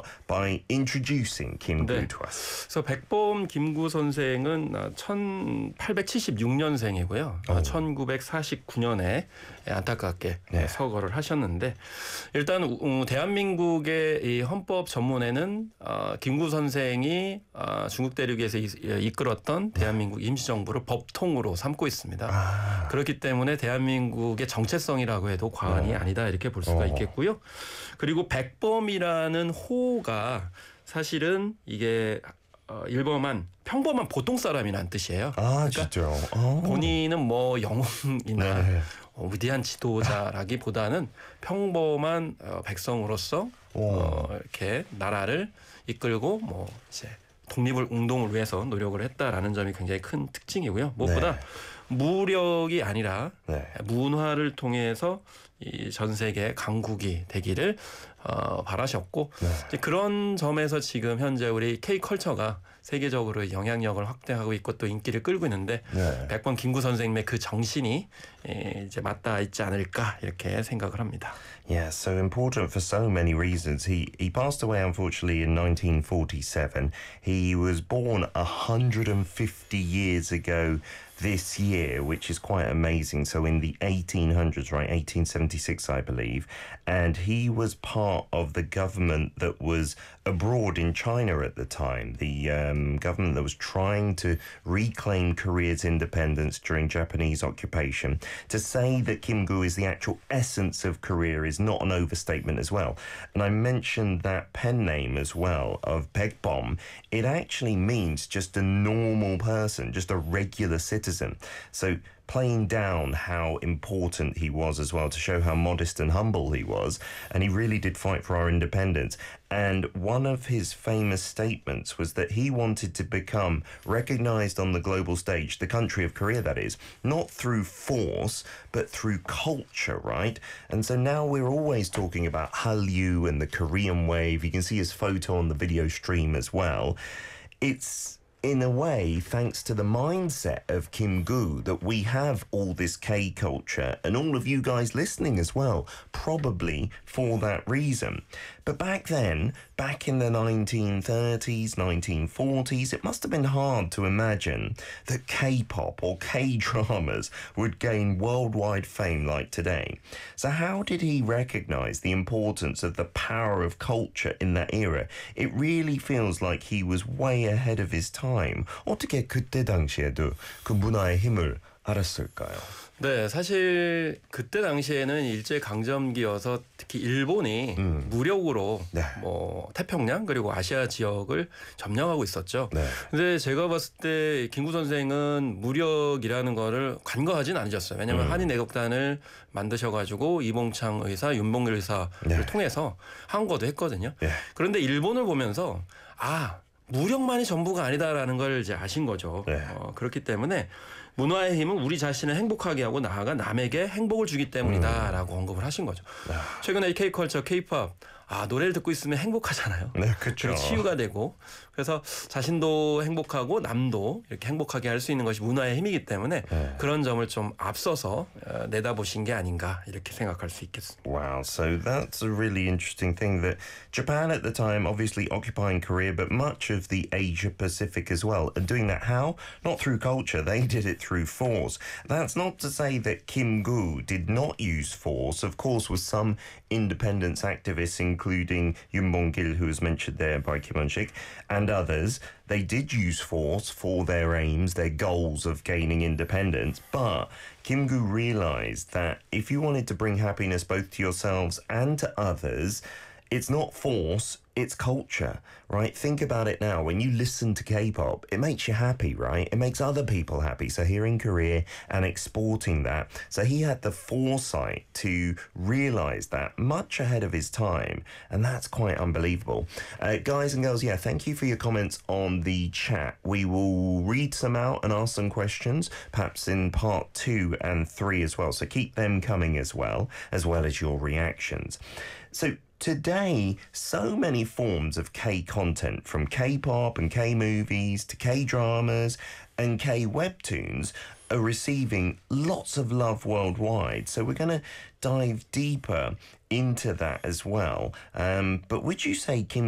start by introducing Kim Gu 네. to us. 그래서 백범 김구 선생은 1876년생이고요. 1949년에 안타깝게 네. 서거를 하셨는데 일단 대한민국의 이 헌법 전문에는 김구 선생이 중국 대륙에서 이끌었던 대한민국 임시정부를 법통으로 삼고 있습니다. 그렇기 때문에 대한민국의 정체성이라고 해도 과언이 아니다 이렇게 볼 수가 있겠고요. 그리고 백범이라는 호가 사실은 이게 평범한 보통 사람이란 뜻이에요. 아, 그러니까 진짜요? 본인은 뭐 영웅이나 네. 위대한 지도자라기보다는 평범한 백성으로서 이렇게 나라를 이끌고 뭐 이제 독립을 운동을 위해서 노력을 했다라는 점이 굉장히 큰 특징이고요. 무엇보다 무력이 아니라 문화를 통해서 이 전 세계 강국이 되기를 바라셨고 이제 그런 점에서 지금 현재 우리 K컬처가 세계적으로 영향력을 확대하고 있고 또 인기를 끌고 있는데 백범 김구 선생님의 그 정신이 이제 맞닿아 있지 않을까 이렇게 생각을 합니다. Yeah, so important for so many reasons. He passed away unfortunately in 1947. He was born 150 years ago this year, which is quite amazing. So in the 1800s, right, 1876, I believe. And he was part of the government that was abroad in China at the time, the government that was trying to reclaim Korea's independence during Japanese occupation. To say that Kim Gu is the actual essence of Korea is not an overstatement as well. And I mentioned that pen name as well of Baekbom. It actually means just a normal person, just a regular citizen. So playing down how important he was as well to show how modest and humble he was. And he really did fight for our independence. And one of his famous statements was that he wanted to become recognized on the global stage, the country of Korea that is, not through force, but through culture, right? And so now we're always talking about Hallyu and the Korean wave. You can see his photo on the video stream as well. It's in a way, thanks to the mindset of Kim Gu, that we have all this K culture and all of you guys listening as well, probably for that reason. But back then, back in the 1930s, 1940s, it must have been hard to imagine that K-pop or K-dramas would gain worldwide fame like today. So how did he recognize the importance of the power of culture in that era? It really feels like he was way ahead of his time. 어떻게 그때 당시에도 그 문화의 힘을 알았을까요? 네, 사실 그때 당시에는 일제 강점기여서 특히 일본이 무력으로 뭐 태평양 그리고 아시아 지역을 점령하고 있었죠. 근데 제가 봤을 때 김구 선생은 무력이라는 거를 간과하진 않으셨어요. 왜냐하면 한인 애국단을 만드셔가지고 이봉창 의사, 윤봉길 의사를 통해서 항거도 했거든요. 그런데 일본을 보면서 무력만이 전부가 아니다라는 걸 이제 아신 거죠. 그렇기 때문에 문화의 힘은 우리 자신을 행복하게 하고 나아가 남에게 행복을 주기 때문이다라고 언급을 하신 거죠. 최근에 K컬처, K팝 노래를 듣고 있으면 행복하잖아요. 네, 그렇죠. 치유가 되고 그래서 자신도 행복하고 남도 이렇게 행복하게 할 수 있는 것이 문화의 힘이기 때문에 그런 점을 좀 앞서서 내다보신 게 아닌가 이렇게 생각할 수 있겠습니다. Wow, so that's a really interesting thing that Japan at the time obviously occupying Korea, but much of the Asia Pacific as well. And doing that how? Not through culture, they did it through force. That's not to say that Kim Gu did not use force. Of course, with some independence activists, including Yoon Bong-gil, who was mentioned there by Kim Won-sik, and others, they did use force for their aims, their goals of gaining independence. But Kim Gu realized that if you wanted to bring happiness both to yourselves and to others, it's not force, it's culture, right? Think about it now. When you listen to K-pop, it makes you happy, right? It makes other people happy. So here in Korea and exporting that. So he had the foresight to realize that much ahead of his time. And that's quite unbelievable. Guys and girls, thank you for your comments on the chat. We will read some out and ask some questions, perhaps in part 2 and 3 as well. So keep them coming as well as your reactions. So today, so many forms of K-content, from K-pop and K-movies to K-dramas and K-webtoons, are receiving lots of love worldwide. So we're going to dive deeper into that as well. But would you say Kim